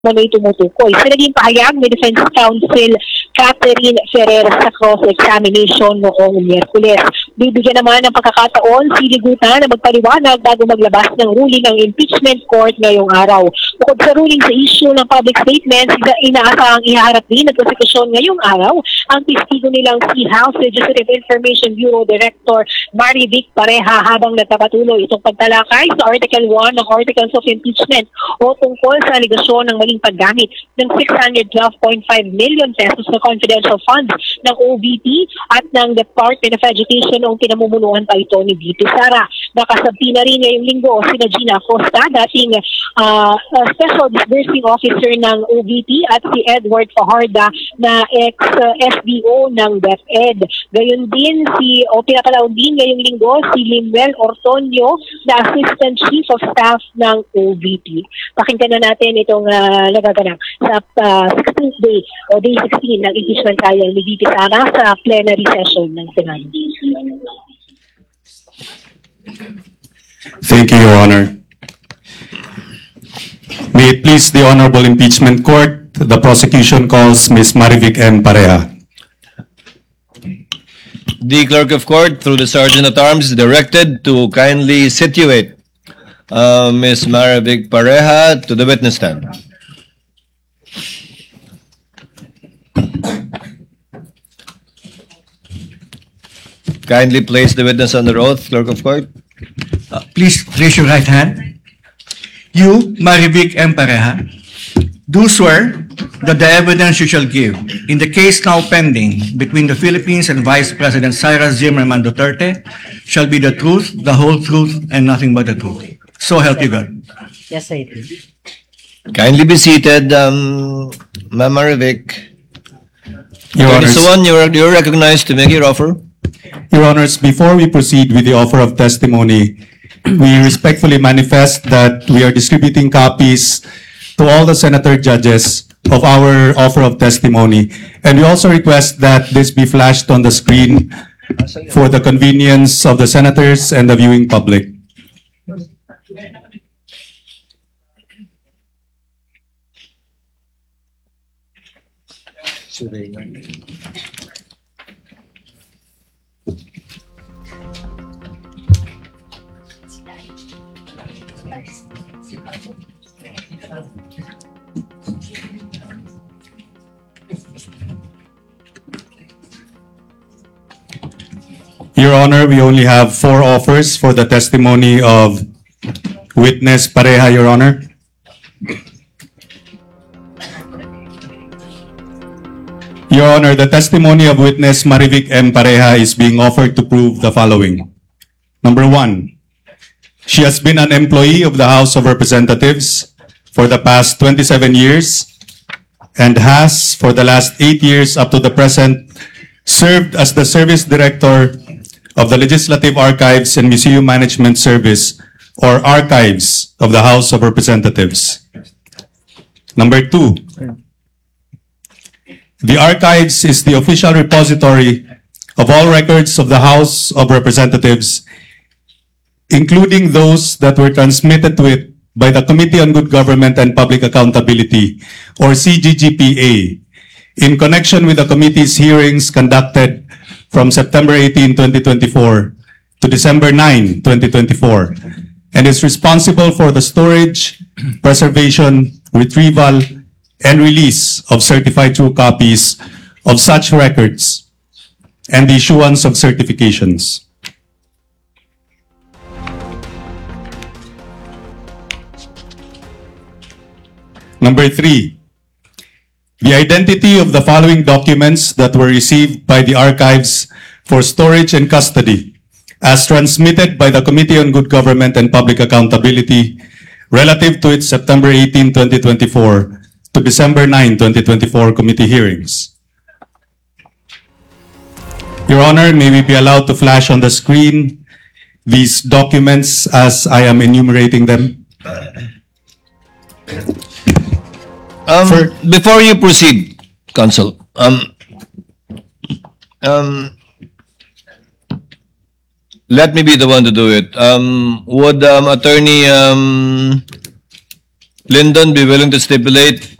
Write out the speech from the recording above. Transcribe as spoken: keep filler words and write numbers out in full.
may tumutukoy. Sa naging pahayag ni Defense Counsel Catherine Ferrer sa cross-examination noong Miyerkules. Bibigyan naman ng pagkakataon si Liguta na magpaliwanag bago maglabas ng ruling ng impeachment court ngayong araw. Bukod sa ruling sa issue ng public statements, inaasahang ihaharap din ng prosekusyon ngayong araw ang testigo nilang si House Legislative Information Bureau Director Marivic Pareha habang nagpapatuloy itong pagtalakay sa Article one ng Articles of Impeachment o tungkol sa aligasyon ng maling paggamit ng six hundred twelve point five million pesos na confidential funds ng O V P at ng Department of Education noong pinamumunuan pa ito ni B P Sara. Nakasabti na rin ngayong linggo sina Gina Costa, dating uh, uh, Special Disbursing Officer ng O V P, at si Edward Fajarda na ex-S D O ng DepEd. Gayon din si, o pinakalaon din ngayong linggo si Limuel Ortonio na Assistant Chief of Staff ng O V P. Pakinggan na natin itong uh, nagaganap sa uh, sixteenth day o day sixteen ng impeachment trial ni B P Sara sa plenary session ng Senado. Thank you, Your Honor. May it please the Honorable Impeachment Court, the prosecution calls Miz Marivic M. Pareha. The Clerk of Court, through the Sergeant at Arms, is directed to kindly situate uh, Miz Marivic Pareha to the witness stand. Kindly place the witness under oath, Clerk of Court. Uh, please raise your right hand. You, Marivic M. Pareha, do swear that the evidence you shall give in the case now pending between the Philippines and Vice President Cyrus Zimmerman Duterte shall be the truth, the whole truth, and nothing but the truth. So help you God. Yes, I do. Kindly be seated, um, Ma'am Marivic. Your Honors, So on, you're, you're recognized to make your offer. Your Honors, before we proceed with the offer of testimony, we respectfully manifest that we are distributing copies to all the senator judges of our offer of testimony. And we also request that this be flashed on the screen for the convenience of the senators and the viewing public. Your Honor, we only have four offers for the testimony of witness Pareha, Your Honor. Your Honor, the testimony of witness Marivic M. Pareha is being offered to prove the following. Number one, she has been an employee of the House of Representatives for the past twenty-seven years and has, for the last eight years up to the present, served as the Service Director of the Legislative Archives and Museum Management Service, or Archives of the House of Representatives. Number two, the Archives is the official repository of all records of the House of Representatives, including those that were transmitted to it by the Committee on Good Government and Public Accountability, or C G G P A, in connection with the committee's hearings conducted from September eighteenth, twenty twenty-four to December ninth, twenty twenty-four, and is responsible for the storage, preservation, retrieval, and release of certified true copies of such records and the issuance of certifications. Number three, the identity of the following documents that were received by the archives for storage and custody as transmitted by the Committee on Good Government and Public Accountability relative to its September eighteenth, twenty twenty-four to December ninth, twenty twenty-four committee hearings. Your Honor, may we be allowed to flash on the screen these documents as I am enumerating them? Um, Sir. Before you proceed, Counsel, um, um, let me be the one to do it. Um, would um, Attorney um, Lyndon be willing to stipulate